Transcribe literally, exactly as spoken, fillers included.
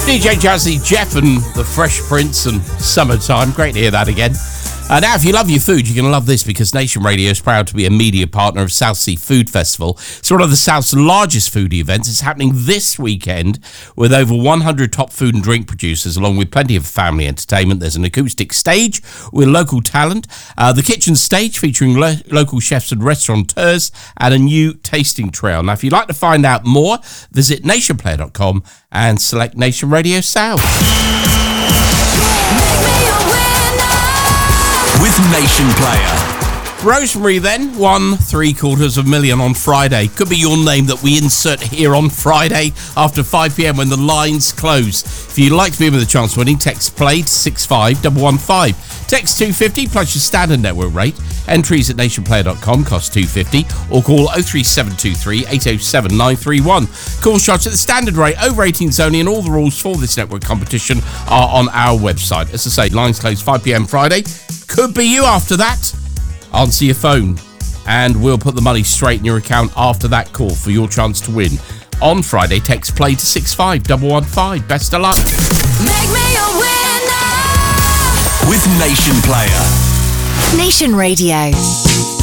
D J Jazzy Jeff and the Fresh Prince and Summertime. Great to hear that again. Uh, now, if you love your food, you're going to love this, because Nation Radio is proud to be a media partner of Southsea Food Festival. It's one of the South's largest foodie events. It's happening this weekend with over one hundred top food and drink producers, along with plenty of family entertainment. There's an acoustic stage with local talent, uh, the kitchen stage featuring lo- local chefs and restaurateurs, and a new tasting trail. Now, if you'd like to find out more, visit nation player dot com and select Nation Radio South. With Nation Player. Rosemary then won three quarters of a million on Friday. Could be your name that we insert here on Friday after five p.m. when the lines close. If you'd like to be in with a chance of winning, text play to six five one one five. Text two fifty plus your standard network rate. Entries at nation player dot com cost two fifty, or call oh three seven two three eight oh seven nine three one. Call shots at the standard rate, over eighteens only, and all the rules for this network competition are on our website. As I say, lines close five p.m. Friday. Could be you after that. Answer your phone and we'll put the money straight in your account after that call for your chance to win. On Friday, text play to six five one one five. Best of luck. Make me a winner with Nation Player. Nation Radio.